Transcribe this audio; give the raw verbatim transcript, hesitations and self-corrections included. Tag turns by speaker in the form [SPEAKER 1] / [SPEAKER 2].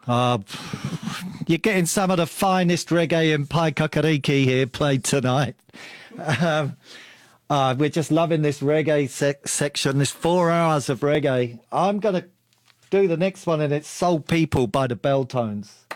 [SPEAKER 1] Uh, you're getting some of the finest reggae and Pai Kakariki here played tonight. Um, uh, we're just loving this reggae sec- section, this four hours of reggae. I'm going to do the next one, and it's Soul People by the Belltones.